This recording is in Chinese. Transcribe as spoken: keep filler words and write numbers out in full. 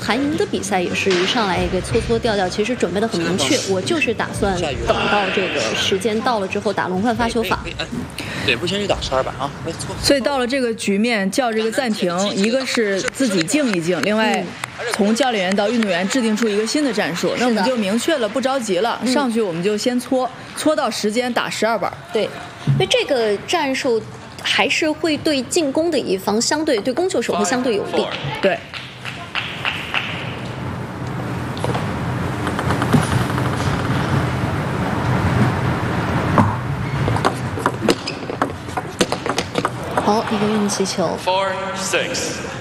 韩赢的比赛也是一上来一个搓搓调调，其实准备的很明确，我就是打算等到这个时间到了之后打轮换发球法。 对，不行就打十二板啊，没错。 所以到了这个局面叫这个暂停，一个是自己静一静，另外从教练员到运动员制定出一个新的战术，那我们就明确了不着急了，上去我们就先搓，搓到时间打十二板。 对，因为这个战术还是会对进攻的一方相对对攻球手会相对有利。 对。 好，一个运气球。 Four six。